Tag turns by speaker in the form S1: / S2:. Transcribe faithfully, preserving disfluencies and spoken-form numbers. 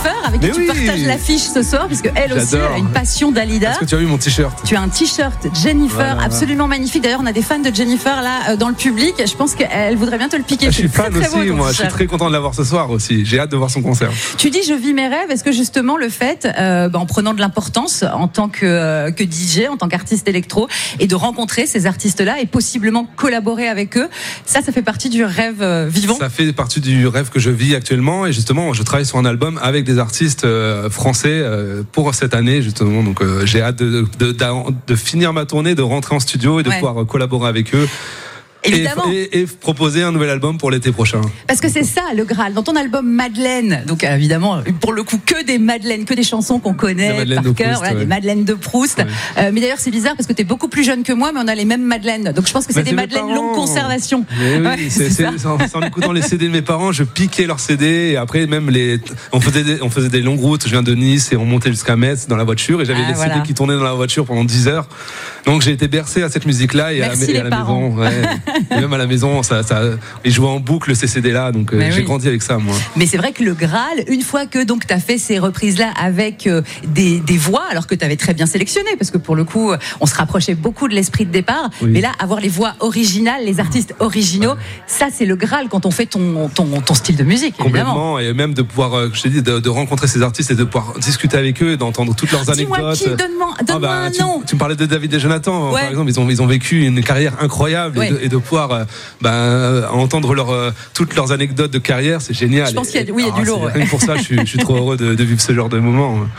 S1: Jennifer, avec qui
S2: Mais
S1: tu
S2: oui.
S1: partages l'affiche ce soir, puisque elle aussi
S2: J'adore.
S1: elle a une passion Dalida.
S2: Est-ce que tu as vu mon t-shirt?
S1: Tu as un t-shirt Jennifer,
S2: Voilà.
S1: absolument magnifique. D'ailleurs, on a des fans de Jennifer là euh, dans le public. Je pense qu'elle voudrait bien te le piquer.
S2: Je suis
S1: C'est
S2: fan
S1: très, très
S2: aussi,
S1: beau, ton
S2: moi. Je suis
S1: t-shirt.
S2: très content de l'avoir ce soir aussi. J'ai hâte de voir son concert.
S1: Tu dis je vis mes rêves. Est-ce que justement le fait, euh, bah, en prenant de l'importance en tant que, euh, que D J, en tant qu'artiste électro, et de rencontrer ces artistes-là et possiblement collaborer avec eux, ça, ça fait partie du rêve euh, vivant?
S2: Ça fait partie du rêve que je vis actuellement et justement, je travaille sur un album avec des artistes euh, français euh, pour cette année justement. Donc, euh, j'ai hâte de, de, de, de finir ma tournée, de rentrer en studio et de
S1: Ouais.
S2: pouvoir collaborer avec eux.
S1: Évidemment.
S2: Et, et, et proposer un nouvel album pour l'été prochain.
S1: Parce que c'est ça le Graal. Dans ton album Madeleine, donc euh, évidemment, pour le coup, que des Madeleines, que des chansons qu'on
S2: Des
S1: connaît
S2: Madeleines
S1: par
S2: de
S1: cœur,
S2: Proust,
S1: voilà,
S2: ouais.
S1: des Madeleines de Proust.
S2: Ouais.
S1: Euh, mais d'ailleurs, c'est bizarre parce que tu es beaucoup plus jeune que moi, mais on a les mêmes Madeleines. Donc je pense que c'est
S2: Bah,
S1: des
S2: mes
S1: Madeleines
S2: parents.
S1: longue conservation.
S2: Mais oui,
S1: Ouais,
S2: c'est,
S1: c'est
S2: c'est,
S1: ça.
S2: en, en écoutant les C D de mes parents, je piquais leurs C D et après même les, on faisait des, on faisait des longues routes. Je viens de Nice et on montait jusqu'à Metz dans la voiture et j'avais
S1: Ah,
S2: les
S1: voilà.
S2: C D qui tournaient dans la voiture pendant dix heures. Donc j'ai été bercé à cette musique-là et
S1: Merci
S2: à la, et
S1: les
S2: à la
S1: parents.
S2: maison. Ouais. Et même à la maison, ça, ça, ils jouaient en boucle ces C D-là. Donc euh,
S1: Mais
S2: j'ai
S1: oui.
S2: grandi avec ça, moi.
S1: Mais c'est vrai que le Graal, une fois que donc tu as fait ces reprises-là avec euh, des, des voix, alors que tu avais très bien sélectionné, parce que pour le coup, euh, on se rapprochait beaucoup de l'esprit de départ.
S2: Oui.
S1: Mais là, avoir les voix originales, les artistes originaux, ça c'est le Graal quand on fait ton, ton, ton style de musique, évidemment.
S2: Complètement, et même de pouvoir, euh, je t'ai dit, de, de rencontrer ces artistes et de pouvoir discuter avec eux et d'entendre toutes leurs
S1: Dis-moi
S2: anecdotes.
S1: qui, donne-moi, donne-moi
S2: Ah bah,
S1: un
S2: tu,
S1: nom.
S2: tu me parlais de David et Jonathan,
S1: Ouais.
S2: par exemple, ils ont, ils ont vécu une carrière incroyable
S1: Ouais.
S2: et, de, et de pouvoir euh, bah, euh, entendre leur, euh, toutes leurs anecdotes de carrière, c'est génial.
S1: Je pense qu'il y a-
S2: Et-
S1: oui, il y a du
S2: ah,
S1: lourd,
S2: c'est-
S1: ouais.
S2: Rien que pour ça, je suis, je suis trop heureux de, de vivre ce genre de moment.